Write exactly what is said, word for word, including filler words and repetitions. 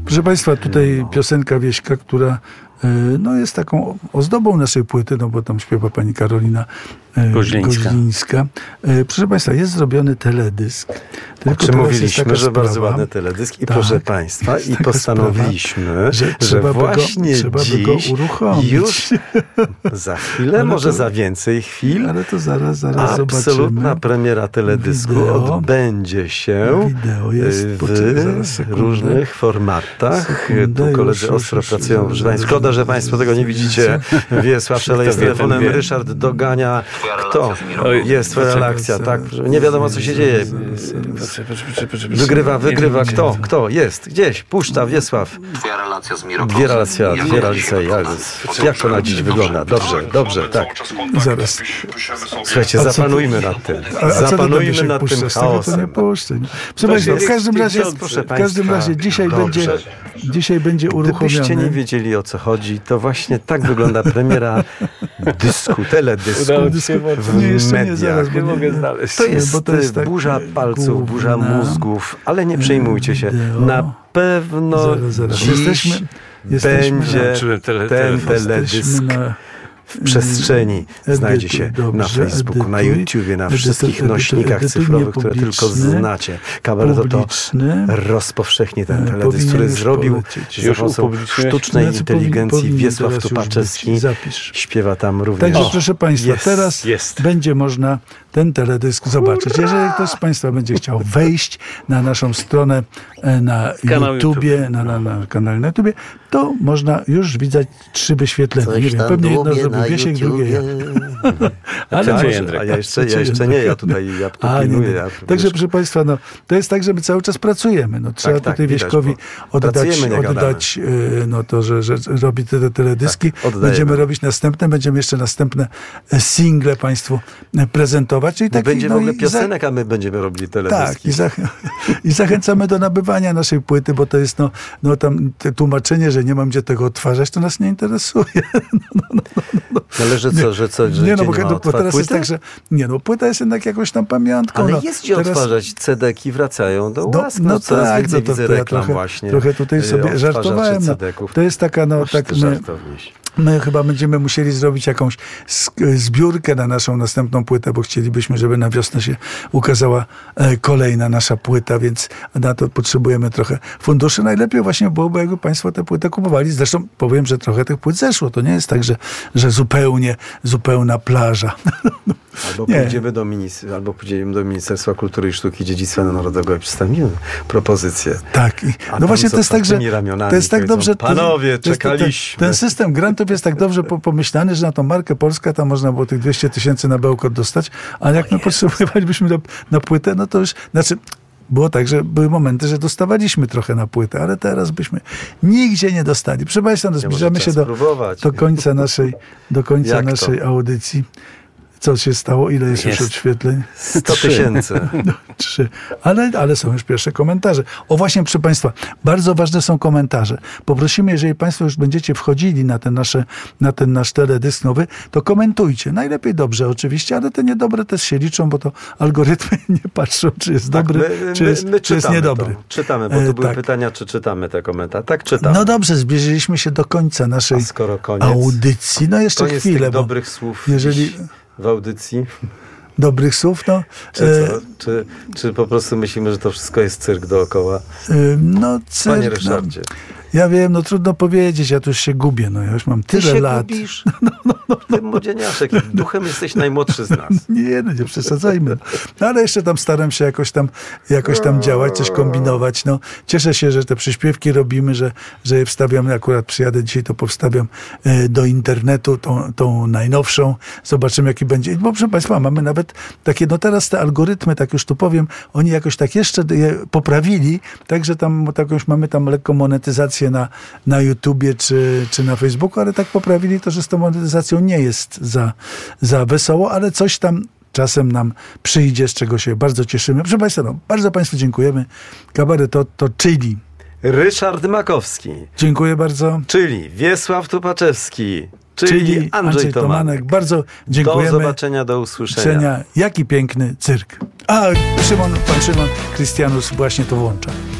Proszę Państwa, tutaj piosenka Wieśka, która no, jest taką ozdobą naszej płyty, no bo tam śpiewa pani Karolina Koźlińska. Koźlińska. Proszę Państwa, jest zrobiony teledysk. O czym mówiliśmy, że sprawa, bardzo ładny teledysk i tak, proszę Państwa, i postanowiliśmy, sprawa, że, że właśnie go, trzeba dziś go uruchomić. Już za chwilę, może to, za więcej chwil, ale to zaraz, zaraz absolutna zobaczymy. premiera teledysku wideo, odbędzie się wideo jest, w poczekaj, zaraz, różnych formatach. Sekundę, tu koledzy już, ostro już, pracują. już, Szkoda, już, że już, Państwo tego nie widzicie. Wiesław szaleje z telefonem, Ryszard dogania. Kto? Jest twoja relacja, tak? Nie wiadomo, co się dzieje. Wygrywa, wygrywa. Kto? Kto? Jest. Gdzieś. Puszcza Wiesław. Twoja relacja z Mirosławem. Dwie relacja, dwie relacje. Jak to na dziś wygląda? Dobrze, dobrze, tak. Zaraz. Słuchajcie, zapanujmy nad tym. Zapanujmy nad tym chaosem. Proszę Państwa, w każdym razie, w każdym razie dzisiaj będzie, dzisiaj będzie uruchomiony. Gdybyście nie wiedzieli, o co chodzi, to właśnie tak wygląda premiera dysku, teledysku w nie, jeszcze mediach. Nie, zaraz, nie mogę znaleźć. To jest, bo to jest tak burza palców, główna, burza mózgów, ale nie przejmujcie się. Wideo. Na pewno zaraz, zaraz. dziś Jesteśmy, będzie jesteśmy, tele, ten teledysk na, w przestrzeni. Znajdzie się dobrze, na Facebooku, edytuj, na YouTubie, na edytuj, wszystkich edytuj, nośnikach edytuj, cyfrowych, które tylko znacie. Kabareto to rozpowszechni ten teledysk, który zrobił za pomocą sztucznej znaczy, inteligencji powinien Wiesław Tupaczewski. Śpiewa tam również. Także proszę Państwa, jest, teraz jest. będzie można ten teledysk zobaczyć. Jeżeli ktoś z Państwa będzie chciał wejść na naszą stronę na Kanał YouTubie, YouTube. na, na, na kanale na YouTubie, to można już widzieć trzy wyświetlenia. Coś nie wiem, pewnie jedno zrobił Wiesiek, drugie ja. Ale tak, może, Jędrek. a ja jeszcze, ja jeszcze nie, ja tutaj ja tu A, pilnuję. nie, nie. Ja, Także proszę Państwa, no, to jest tak, że my cały czas pracujemy. No, trzeba tak, tak, tutaj widać, Wieśkowi oddać, pracujemy, oddać no, to, że, że robi te, te teledyski. Tak, będziemy robić następne, będziemy jeszcze następne single Państwu prezentować. I tak, będzie no, w ogóle i piosenek, a my będziemy robili teledyski. Tak, i, zach i zachęcamy do nabywania naszej płyty, bo to jest no, no tam te tłumaczenie, że nie mam gdzie tego odtwarzać, to nas nie interesuje. No, no, no, no, no. Ale że co, że co, że nie, no, bo, nie ma bo teraz płyty? jest tak, że nie, no płyta jest jednak jakąś tam pamiątką. Ale no, jest gdzie teraz... odtwarzać, cedeki wracają do No, łask. no, No, coraz tak, więcej no to, widzę to ja reklam trochę, właśnie. trochę tutaj sobie żartowałem. No, to jest taka, no Oż tak ty my, żartowniś. my chyba będziemy musieli zrobić jakąś zbiórkę na naszą następną płytę, bo chcielibyśmy, żeby na wiosnę się ukazała kolejna nasza płyta, więc na to potrzebujemy trochę funduszy. Najlepiej właśnie byłoby, jakby Państwo tę płytę kupowali. Zresztą powiem, że trochę tych płyt zeszło. To nie jest tak, że, że zupełnie, zupełna plaża. Albo pójdziemy, do minis- albo pójdziemy do Ministerstwa Kultury i Sztuki i Dziedzictwa Narodowego i przedstawimy propozycję. Tak. I, no właśnie to jest tak, że to jest tak dobrze... Panowie, to jest, czekaliśmy. Ten, ten system grantów jest tak dobrze pomyślany, że na tą markę Polska tam można było tych dwieście tysięcy na bełkot dostać, a jak my potrzebowalibyśmy na, na płytę, no to już... Znaczy, było tak, że były momenty, że dostawaliśmy trochę na płytę, ale teraz byśmy nigdzie nie dostali. Proszę Państwa, no, zbliżamy się do, do końca naszej, do końca naszej audycji. Co się stało? Ile jest, jest. już odświetleń? sto tysięcy. No, trzy. Ale, ale są już pierwsze komentarze. O właśnie, proszę Państwa, bardzo ważne są komentarze. Poprosimy, jeżeli Państwo już będziecie wchodzili na ten, nasze, na ten nasz teledysk nowy, to komentujcie. Najlepiej dobrze oczywiście, ale te niedobre też się liczą, bo to algorytmy nie patrzą, czy jest tak, dobry, my, czy jest, my, my czy jest niedobry. To. Czytamy, bo tu e, były tak. pytania, czy czytamy te komentarze. Tak, czytamy. No dobrze, zbliżyliśmy się do końca naszej koniec, audycji. No jeszcze koniec chwilę. Tych bo dobrych słów jeżeli... w audycji. Dobrych słów, no. Czy, co? Czy, czy po prostu myślimy, że to wszystko jest cyrk dookoła? No, cyrk. Panie Ryszardzie. No, ja wiem, no trudno powiedzieć, ja tu już się gubię, no ja już mam tyle Ty się lat. Gubisz? No, no, no, Ty młodzieniaszek, duchem jesteś najmłodszy z nas. Nie, no nie przesadzajmy. No ale jeszcze tam staram się jakoś tam, jakoś tam działać, coś kombinować. No, cieszę się, że te przyśpiewki robimy, że, że je wstawiam, akurat przyjadę dzisiaj, to powstawiam do internetu, tą, tą najnowszą. Zobaczymy, jaki będzie. Bo proszę Państwa, mamy nawet takie, no teraz te algorytmy, tak już tu powiem, oni jakoś tak jeszcze je poprawili, także tam jakąś mamy tam lekką monetyzację na, na YouTubie czy, czy na Facebooku, ale tak poprawili to, że z tą monetyzacją nie jest za, za wesoło, ale coś tam czasem nam przyjdzie, z czego się bardzo cieszymy. Proszę Państwa, no, bardzo Państwu dziękujemy. Kabaret to, to czyli Ryszard Makowski. Dziękuję bardzo. Czyli Wiesław Tupaczewski. Czyli, czyli Andrzej, Andrzej Tomanek. Tomanek. Bardzo dziękujemy. Do zobaczenia, do usłyszenia. Jaki piękny cyrk. A, Szymon, pan Szymon Krystianus właśnie to włącza.